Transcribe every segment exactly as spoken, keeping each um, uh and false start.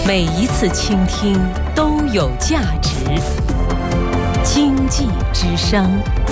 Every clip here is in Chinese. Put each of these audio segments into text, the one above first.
每一次倾听都有价值。经济之声。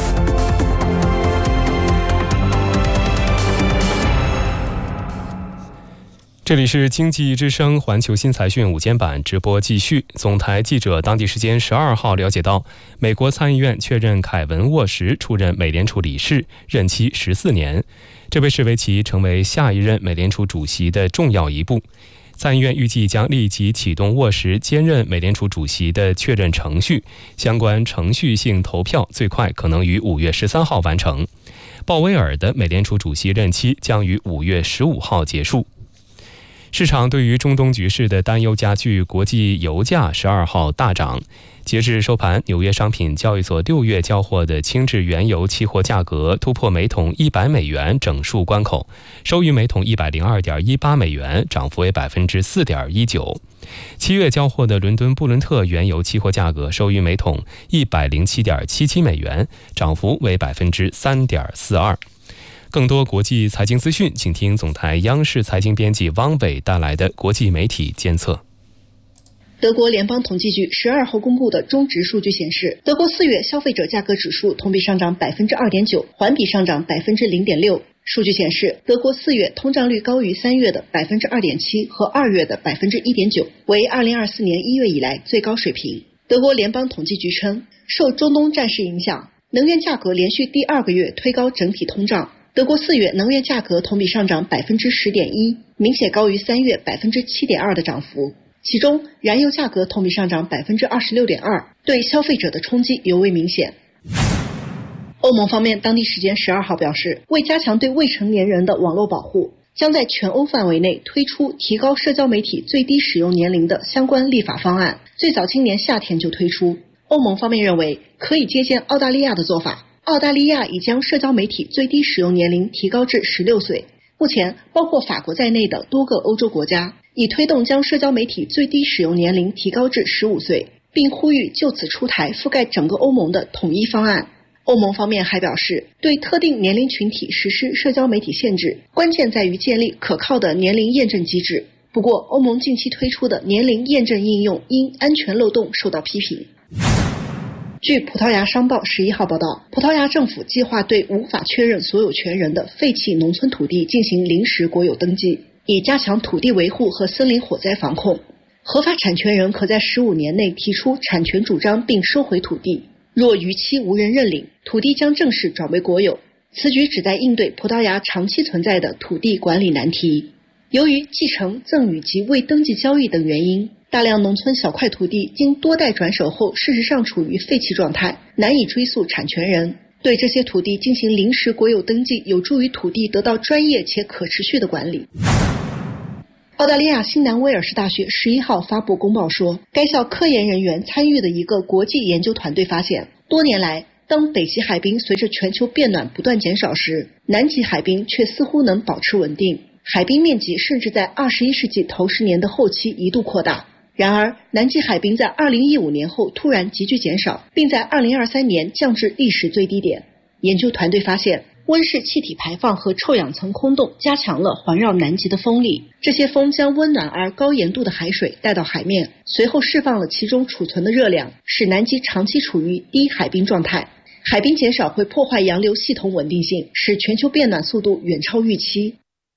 这里是经济之声环球新财讯午间版直播继续。总台记者当地时间十二号了解到，美国参议院确认凯文·沃什出任美联储理事，任期十四年，这被视为其成为下一任美联储主席的重要一步。参议院预计将立即启动沃什兼任美联储主席的确认程序，相关程序性投票最快可能于五月十三号完成。鲍威尔的美联储主席任期将于五月十五号结束。市场对于中东局势的担忧加剧，国际油价十二号大涨。截至收盘，纽约商品交易所六月交货的轻质原油期货价格突破每桶一百美元整数关口，收于每桶一百零二点一八美元，涨幅为百分之四点一九。七月交货的伦敦布伦特原油期货价格收于每桶一百零七点七七美元，涨幅为百分之三点四二。更多国际财经资讯，请听总台央视财经编辑汪伟带来的国际媒体监测。 德国联邦统计局十二号公布的中值数据显示，德国四月消费者价格指数同比上涨百分之二点九，环比上涨百分之零点六。数据显示，德国四月通胀率高于三月的百分之二点七和二月的百分之一点九，为二零二四年一月以来最高水平。德国联邦统计局称，受中东战事影响，能源价格连续第二个月推高整体通胀。德国四月能源价格同比上涨百分之十点一，明显高于三月百分之七点二的涨幅。其中，燃油价格同比上涨百分之二十六点二，对消费者的冲击尤为明显。欧盟方面，当地时间十二号表示，为加强对未成年人的网络保护，将在全欧范围内推出提高社交媒体最低使用年龄的相关立法方案，最早今年夏天就推出。欧盟方面认为，可以借鉴澳大利亚的做法。澳大利亚已将社交媒体最低使用年龄提高至十六岁。目前，包括法国在内的多个欧洲国家已推动将社交媒体最低使用年龄提高至十五岁，并呼吁就此出台覆盖整个欧盟的统一方案。欧盟方面还表示，对特定年龄群体实施社交媒体限制，关键在于建立可靠的年龄验证机制。不过，欧盟近期推出的年龄验证应用因安全漏洞受到批评。据葡萄牙商报十一号报道，葡萄牙政府计划对无法确认所有权人的废弃农村土地进行临时国有登记，以加强土地维护和森林火灾防控。合法产权人可在十五年内提出产权主张并收回土地，若逾期无人认领，土地将正式转为国有。此举旨在应对葡萄牙长期存在的土地管理难题。由于继承、赠与及未登记交易等原因，大量农村小块土地经多代转手后，事实上处于废弃状态，难以追溯产权人。对这些土地进行临时国有登记，有助于土地得到专业且可持续的管理。澳大利亚新南威尔士大学十一号发布公报说，该校科研人员参与的一个国际研究团队发现，多年来，当北极海冰随着全球变暖不断减少时，南极海冰却似乎能保持稳定。海冰面积甚至在二十一世纪头十年的后期一度扩大。然而，南极海冰在二零一五年后突然急剧减少，并在二零二三年降至历史最低点。研究团队发现，温室气体排放和臭氧层空洞加强了环绕南极的风力，这些风将温暖而高盐度的海水带到海面，随后释放了其中储存的热量，使南极长期处于低海冰状态。海冰减少会破坏洋流系统稳定性，使全球变暖速度远超预期。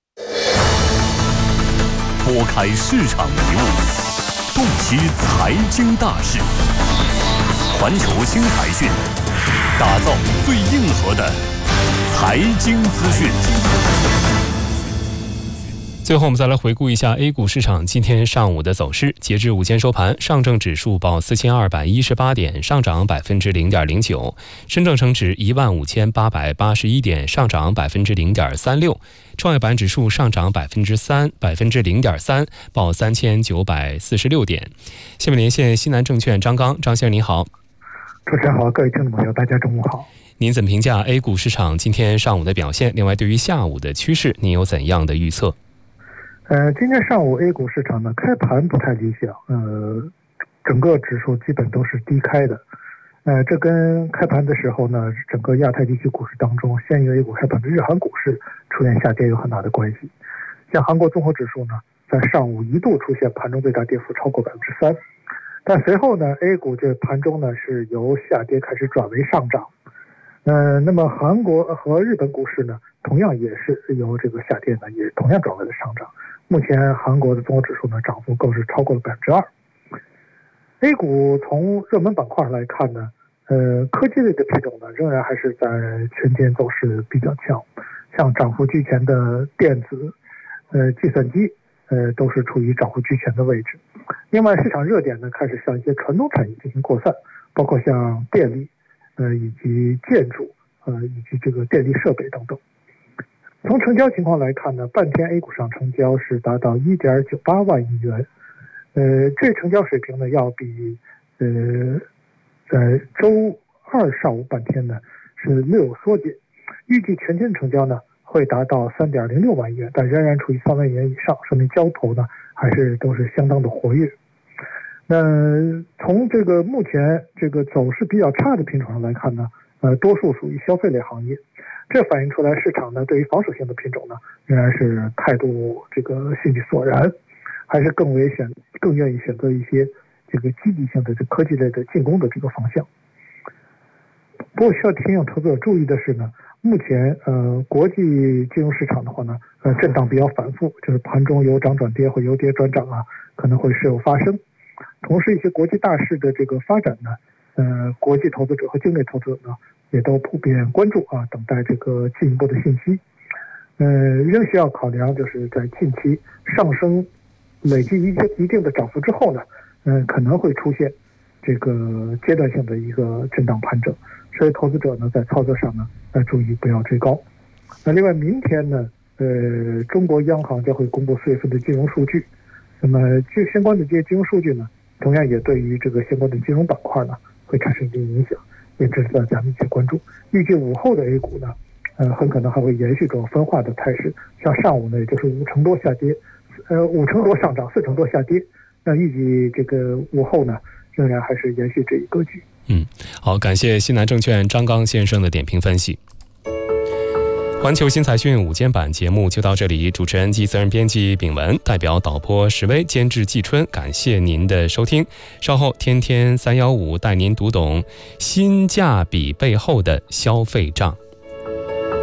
拨开市场迷雾，洞悉财经大事，环球新财讯，打造最硬核的财经资讯。 最后我们再来回顾一下 A 股市场今天上午的走势。截至午间收盘，上证指数报四千二百一十八点，上涨百分之零点零九；深证成指一万五千八百八十一点，上涨百分之零点三六；创业板指数上涨百分之三，百分之零点三，报三千九百四十六点。下面连线西南证券张刚，张先生您好。 主持人好，各位听众朋友，大家中午好。 您怎么评价 A 股市场今天上午的表现？另外，对于下午的趋势，您有怎样的预测？ 呃，今天上午 A 股市场呢，开盘不太理想，呃，整个指数基本都是低开的，呃，这跟开盘的时候呢，整个亚太地区股市当中，先于 A 股开盘的日韩股市出现下跌有很大的关系。像韩国综合指数呢，在在上午一度出现盘中最大跌幅超过百分之三，但随后呢 A 股这盘中呢是由下跌开始转为上涨。呃，那么韩国和日本股市呢，同样也是由这个下跌呢，也同样转为了上涨。目前韩国的综合指数呢，涨幅更是超过了百分之二。A 股从热门板块来看呢，呃，科技类的品种呢，仍然还是在全天走势比较强，像涨幅居前的电子、呃计算机，呃都是处于涨幅居前的位置。另外，市场热点呢，开始向一些传统产业进行扩散，包括像电力。呃，以及建筑，呃，以及这个电力设备等等。从成交情况来看呢，半天 A 股上成交是达到 一点九八万亿元，呃，这成交水平呢，要比呃在周二上午半天呢是略有缩减。预计全天成交呢会达到 三点零六万亿元，但仍然处于三万亿元以上，说明交投呢还是都是相当的活跃。那从这个目前这个走势比较差的品种上来看呢，呃，多数属于消费类行业，这反映出来市场呢对于防守性的品种呢仍然是态度这个兴趣索然，还是更为选更愿意选择一些这个积极性的这科技类的进攻的这个方向。不过需要提醒投资者注意的是呢，目前呃国际金融市场的话呢，呃震荡比较反复，就是盘中由涨转跌或由跌转涨啊，可能会时有发生。同时，一些国际大事的这个发展呢，呃，国际投资者和境内投资者呢，也都普遍关注啊，等待这个进一步的信息。呃，仍需要考量，就是在近期上升累计一定一定的涨幅之后呢，嗯、呃，可能会出现这个阶段性的一个震荡盘整，所以投资者呢，在操作上呢，要注意不要追高。那另外，明天呢，呃，中国央行将会公布四月份的金融数据。那么，这相关的这些金融数据呢，同样也对于这个相关的金融板块呢，会产生一定影响，也值得咱们一起关注。预计午后的 A 股呢，呃，很可能还会延续这种分化的态势，像上午呢，也就是五成多下跌，呃，五成多上涨，四成多下跌。那预计这个午后呢，仍然还是延续这一格局。 嗯，好，感谢西南证券张刚先生的点评分析。环球新财讯午间版节目就到这里，主持人及责任编辑秉文，代表导播石威，监制季春，感谢您的收听。稍后天天三一五带您读懂性价比背后的消费账。